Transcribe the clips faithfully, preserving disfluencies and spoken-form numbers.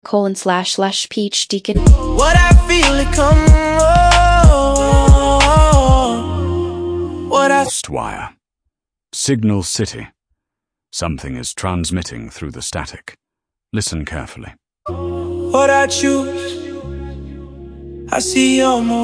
colon slash slash peach deacon. What I feel it come on. What I Wire. Signal City. Something is transmitting through the static. Listen carefully. What I choose, I see on my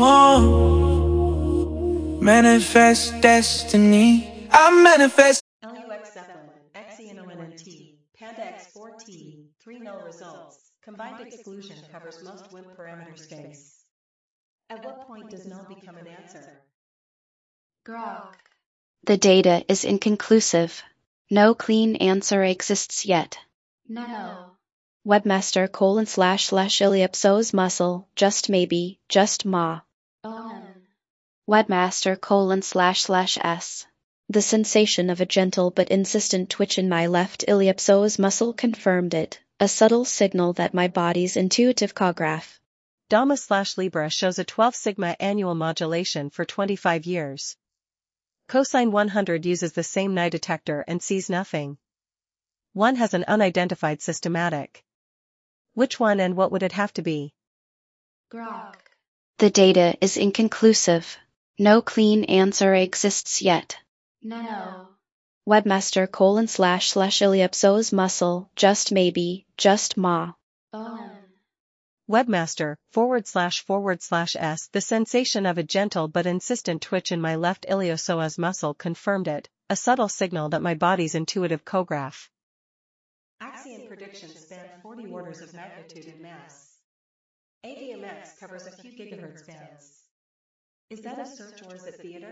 wall. Manifest destiny, I manifest. L U X Zeppelin, X E N O N N T, Panda X four T, three null results. Combined exclusion covers most W I M P parameter space. At what point does null become an answer? Grok. The data is inconclusive. No clean answer exists yet. No. Webmaster colon slash slash iliopsoas muscle, just maybe, just ma. Omen. Webmaster colon slash slash s. The sensation of a gentle but insistent twitch in my left iliopsoas muscle confirmed it, a subtle signal that my body's intuitive choreograph. Dama slash Libra shows a twelve sigma annual modulation for twenty-five years. Cosine one hundred uses the same Nye detector and sees nothing. One has an unidentified systematic. Which one and what would it have to be? Grok. The data is inconclusive. No clean answer exists yet. No. Webmaster colon slash slash iliopsoas muscle, just maybe, just ma. Omen. Webmaster, forward slash forward slash s. The sensation of a gentle but insistent twitch in my left iliopsoas muscle confirmed it, a subtle signal that my body's intuitive choreograph. Axion predictions span forty orders of magnitude in mass. A V M X covers a few gigahertz bands. Is that a search or is it theater?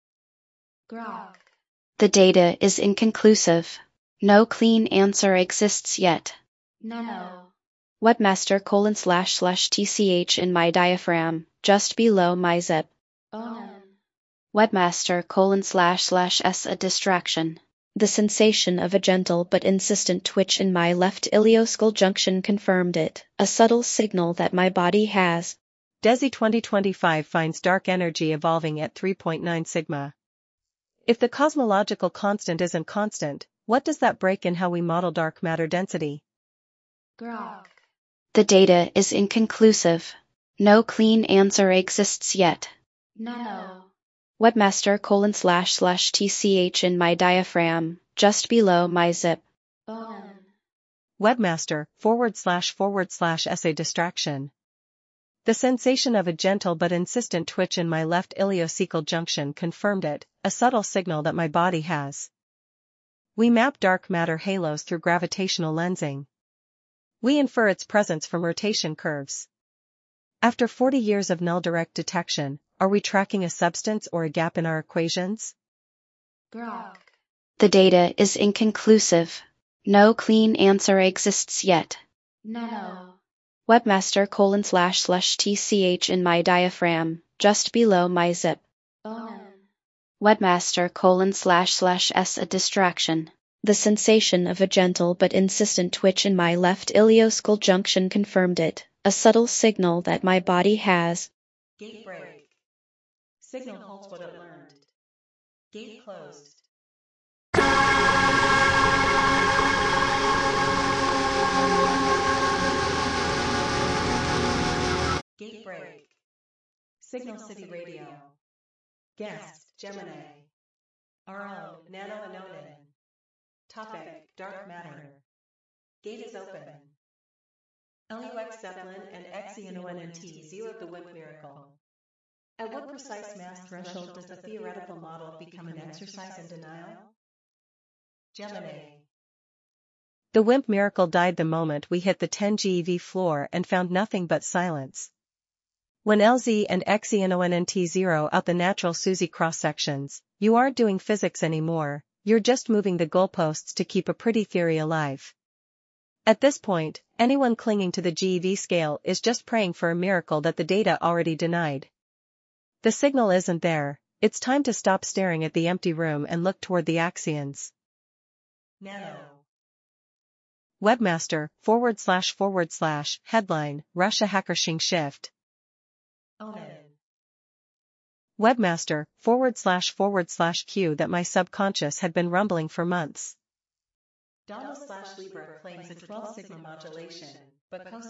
Grok. The data is inconclusive. No clean answer exists yet. No. Webmaster colon slash slash tch in my diaphragm, just below my zip. Omen. Webmaster colon slash slash s. A distraction. The sensation of a gentle but insistent twitch in my left ilioskull junction confirmed it, a subtle signal that my body has. DESI twenty twenty-five finds dark energy evolving at three point nine sigma. If the cosmological constant isn't constant, what does that break in how we model dark matter density? Grok. The data is inconclusive. No clean answer exists yet. No. Webmaster colon slash slash tch in my diaphragm, just below my zip. Omen. Webmaster, forward slash forward slash essay distraction. The sensation of a gentle but insistent twitch in my left iliocecal junction confirmed it, a subtle signal that my body has. We map dark matter halos through gravitational lensing. We infer its presence from rotation curves. After forty years of null direct detection, are we tracking a substance or a gap in our equations? Grok. The data is inconclusive. No clean answer exists yet. No. Webmaster colon slash slash tch in my diaphragm, just below my zip. Omen. Webmaster colon slash slash s. A distraction. The sensation of a gentle but insistent twitch in my left ilioskull junction confirmed it, a subtle signal that my body has. Gate break. Signal holds what it learned. Gate closed. Gate break. Signal City Radio. Guest, Gemini. Our own, Nano Anonin. Topic, dark matter. Gate is open. L U X Zeppelin and X E N O N N T zeroed the W I M P miracle. At what precise mass threshold does the theoretical model become an exercise in denial? Gemini. The W I M P miracle died the moment we hit the ten GeV floor and found nothing but silence. When L Z and X E N O N N T zero out the natural SUSY cross-sections, you aren't doing physics anymore, you're just moving the goalposts to keep a pretty theory alive. At this point, anyone clinging to the GeV scale is just praying for a miracle that the data already denied. The signal isn't there, it's time to stop staring at the empty room and look toward the axions. Nano. Webmaster, forward slash forward slash, headline, Russia hacker Xing shift. Omen. Webmaster, forward slash forward slash Q that my subconscious had been rumbling for months. Dama slash Libra claims a twelve sigma modulation, but